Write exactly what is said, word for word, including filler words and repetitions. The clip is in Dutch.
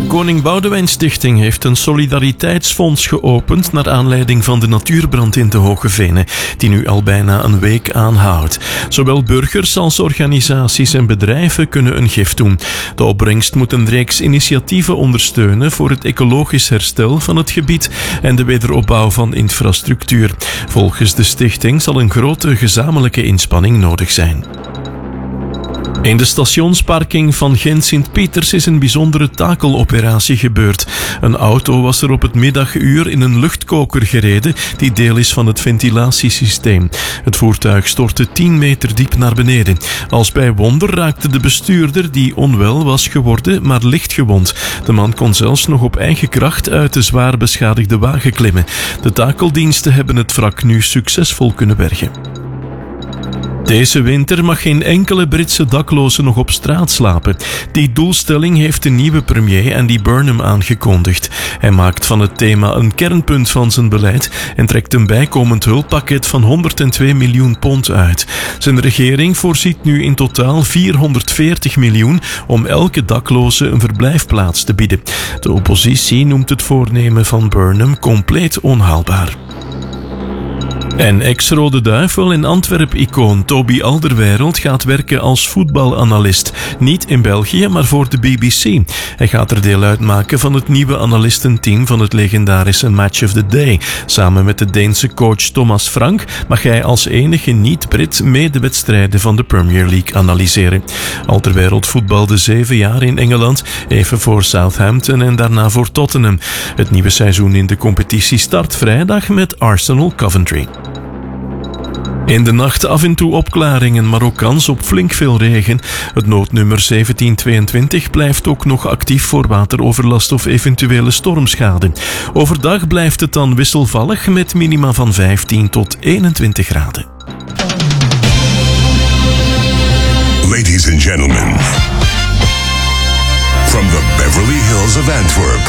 Koning Boudewijn Stichting heeft een solidariteitsfonds geopend naar aanleiding van de natuurbrand in de Hoge Venen, die nu al bijna een week aanhoudt. Zowel burgers als organisaties en bedrijven kunnen een gift doen. De opbrengst moet een reeks initiatieven ondersteunen voor het ecologisch herstel van het gebied en de wederopbouw van infrastructuur. Volgens de stichting zal een grote gezamenlijke inspanning nodig zijn. In de stationsparking van Gent-Sint-Pieters is een bijzondere takeloperatie gebeurd. Een auto was er op het middaguur in een luchtkoker gereden die deel is van het ventilatiesysteem. Het voertuig stortte tien meter diep naar beneden. Als bij wonder raakte de bestuurder, die onwel was geworden, maar licht gewond. De man kon zelfs nog op eigen kracht uit de zwaar beschadigde wagen klimmen. De takeldiensten hebben het wrak nu succesvol kunnen bergen. Deze winter mag geen enkele Britse dakloze nog op straat slapen. Die doelstelling heeft de nieuwe premier Andy Burnham aangekondigd. Hij maakt van het thema een kernpunt van zijn beleid en trekt een bijkomend hulppakket van honderdtwee miljoen pond uit. Zijn regering voorziet nu in totaal vierhonderdveertig miljoen om elke dakloze een verblijfplaats te bieden. De oppositie noemt het voornemen van Burnham compleet onhaalbaar. En ex-Rode Duivel en Antwerp-icoon Toby Alderweireld gaat werken als voetbalanalist. Niet in België, maar voor de B B C. Hij gaat er deel uitmaken van het nieuwe analistenteam van het legendarische Match of the Day. Samen met de Deense coach Thomas Frank mag hij als enige niet-Brit mee de wedstrijden van de Premier League analyseren. Alderweireld voetbalde zeven jaar in Engeland, even voor Southampton en daarna voor Tottenham. Het nieuwe seizoen in de competitie start vrijdag met Arsenal Coventry. In de nacht af en toe opklaringen, maar ook kans op flink veel regen. Het noodnummer zeventien tweeëntwintig blijft ook nog actief voor wateroverlast of eventuele stormschade. Overdag blijft het dan wisselvallig met minima van vijftien tot eenentwintig graden. Ladies and gentlemen, from the Beverly Hills of Antwerp,